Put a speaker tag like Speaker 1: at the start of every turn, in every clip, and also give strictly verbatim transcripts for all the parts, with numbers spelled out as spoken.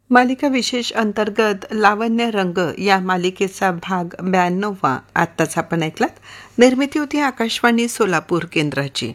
Speaker 1: मालिका विशेष अंतर्गत लावण्य रंग या मालिकेचा भाग ब्याण्णववा आत्ताच आपण ऐकलात. निर्मिती होती आकाशवाणी सोलापूर केंद्राची.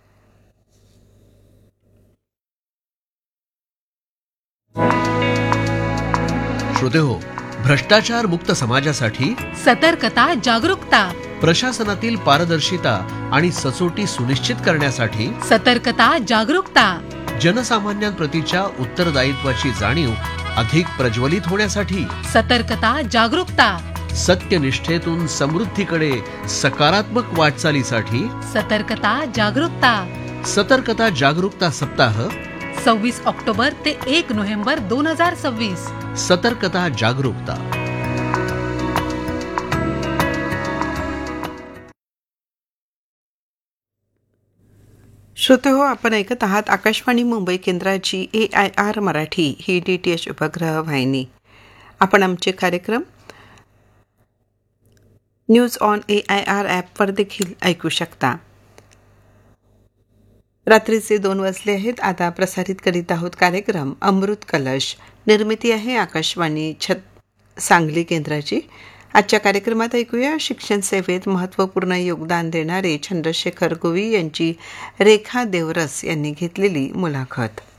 Speaker 2: श्रोते हो, भ्रष्टाचार मुक्त समाजासाठी
Speaker 3: सतर्कता जागरूकता,
Speaker 2: प्रशासनातील पारदर्शिता आणि सचोटी सुनिश्चित करण्यासाठी
Speaker 3: सतर्कता जागरूकता,
Speaker 2: जनसामान्यांप्रतीच्या उत्तरदायित्वाची जाणीव अधिक प्रज्वलित होण्यासाठी
Speaker 3: सतर्कता जागरूकता,
Speaker 2: सत्यनिष्ठेतून समृद्धीकडे सकारात्मक वाटचालीसाठी
Speaker 3: सतर्कता जागरूकता.
Speaker 2: सतर्कता जागरूकता सप्ताह
Speaker 3: सव्वीस ऑक्टोबर ते एक नोव्हेंबर दोन हजार सव्वीस.
Speaker 2: सतर्कता जागरूकता.
Speaker 1: श्रोते हो, आपण ऐकत आहात आकाशवाणी मुंबई केंद्राची ए I R Marathi he D T H उपग्रह वाहिनी. आपण आमचे कार्यक्रम news on A I R ॲपवर देखील ऐकू शकता. रात्रीचे दोन वाजले आहेत. आता प्रसारित करीत आहोत कार्यक्रम अमृत कलश. निर्मिती आहे आकाशवाणी छत सांगली केंद्राची. आजच्या कार्यक्रमात ऐकूया शिक्षण सेवेत महत्त्वपूर्ण योगदान देणारे चंद्रशेखर गुवी यांची रेखा देवरस यांनी घेतलेली मुलाखत.